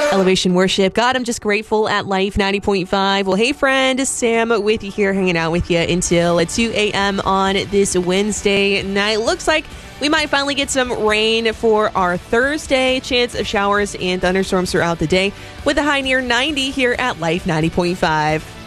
Elevation Worship. God, I'm just grateful at Life 90.5. Well, hey, friend, Sam with you here, hanging out with you until 2 a.m. on this Wednesday night. Looks like we might finally get some rain for our Thursday. Chance of showers and thunderstorms throughout the day with a high near 90 here at Life 90.5.